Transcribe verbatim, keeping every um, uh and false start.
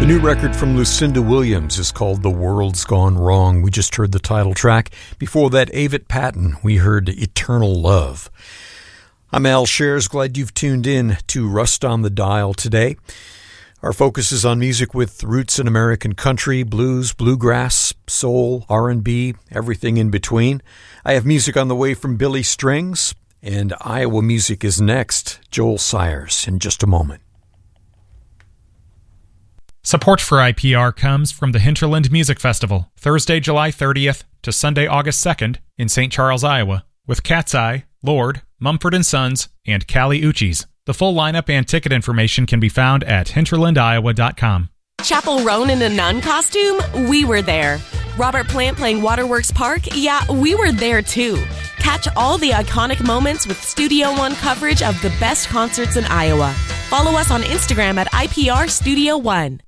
The new record from Lucinda Williams is called The World's Gone Wrong. We just heard the title track. Before that, Avett Patton, we heard Eternal Love. I'm Al Shares. Glad you've tuned in to Rust on the Dial today. Our focus is on music with roots in American country, blues, bluegrass, soul, R and B, everything in between. I have music on the way from Billy Strings, and Iowa music is next. Joel Sires in just a moment. Support for I P R comes from the Hinterland Music Festival, Thursday, July thirtieth to Sunday, August second in Saint Charles, Iowa, with Cat's Eye, Lord, Mumford and Sons, and Callie Uchis. The full lineup and ticket information can be found at hinterland iowa dot com. Chappell Roan in a nun costume? We were there. Robert Plant playing Waterworks Park? Yeah, we were there too. Catch all the iconic moments with Studio One coverage of the best concerts in Iowa. Follow us on Instagram at I P R Studio One.